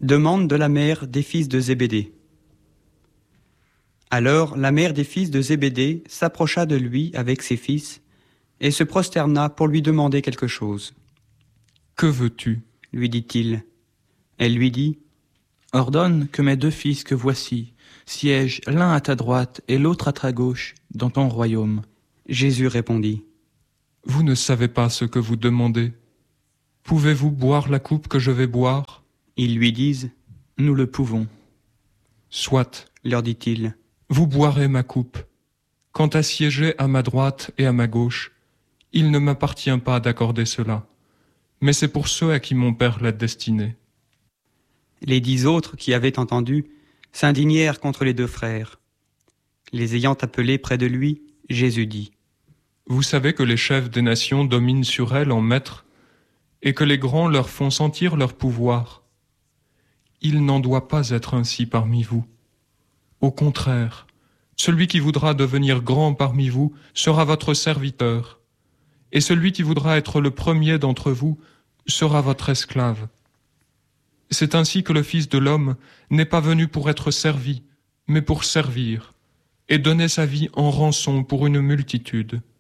Demande de la mère des fils de Zébédée. Alors la mère des fils de Zébédée s'approcha de lui avec ses fils et se prosterna pour lui demander quelque chose. « Que veux-tu » lui dit-il. Elle lui dit : « Ordonne que mes 2 fils que voici siègent l'un à ta droite et l'autre à ta gauche dans ton royaume. » Jésus répondit : « Vous ne savez pas ce que vous demandez. Pouvez-vous boire la coupe que je vais boire ?» Ils lui disent : Nous le pouvons. « Soit, leur dit-il. Vous boirez ma coupe. Quant à siéger à ma droite et à ma gauche, il ne m'appartient pas d'accorder cela, mais c'est pour ceux à qui mon Père l'a destiné. » Les 10 autres qui avaient entendu s'indignèrent contre les 2 frères. Les ayant appelés près de lui, Jésus dit : Vous savez que les chefs des nations dominent sur elles en maîtres, et que les grands leur font sentir leur pouvoir. Il n'en doit pas être ainsi parmi vous. Au contraire, celui qui voudra devenir grand parmi vous sera votre serviteur, et celui qui voudra être le premier d'entre vous sera votre esclave. C'est ainsi que le Fils de l'homme n'est pas venu pour être servi, mais pour servir, et donner sa vie en rançon pour une multitude.